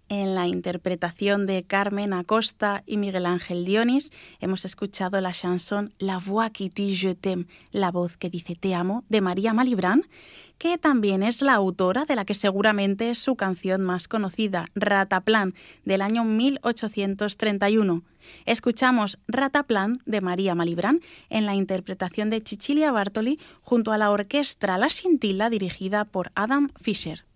En la interpretación de Carmen Acosta y Miguel Ángel Dionis hemos escuchado la chanson La voix qui dit je t'aime, la voz que dice te amo, de María Malibran, que también es la autora de la que seguramente es su canción más conocida, Rataplan, del año 1831. Escuchamos Rataplan de María Malibran en la interpretación de Cecilia Bartoli junto a la orquesta La Scintilla dirigida por Adam Fischer.